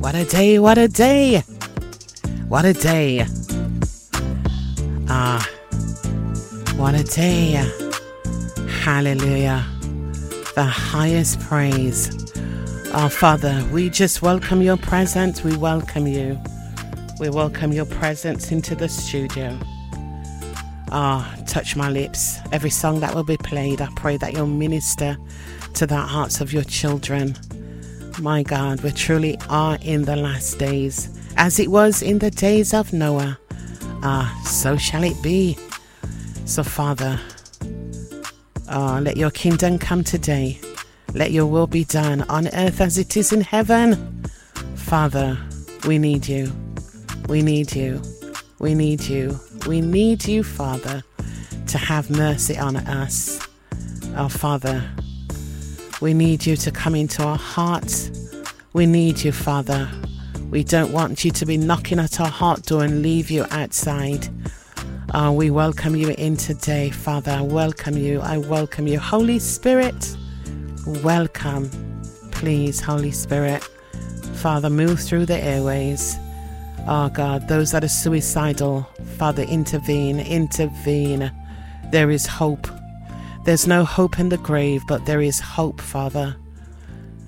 What a day, what a day. What a day. What a day. Hallelujah. The highest praise. Our Father, we just welcome your presence. We welcome you. We welcome your presence into the studio. Touch my lips. Every song that will be played, I pray that you'll minister to the hearts of your children. My God, we truly are in the last days. As it was in the days of Noah, so shall it be. So Father, let your kingdom come today. Let your will be done on earth as it is in heaven. Father, we need you. We need you. We need you. We need you, Father, to have mercy on us. Our Father, we need you to come into our hearts. We need you, Father. We don't want you to be knocking at our heart door and leave you outside. We welcome you in today, Father. I welcome you. I welcome you. Holy Spirit, welcome. Please, Holy Spirit. Father, move through the airways. Oh, God, those that are suicidal, Father, intervene, intervene. There is hope. There's no hope in the grave, but there is hope, Father.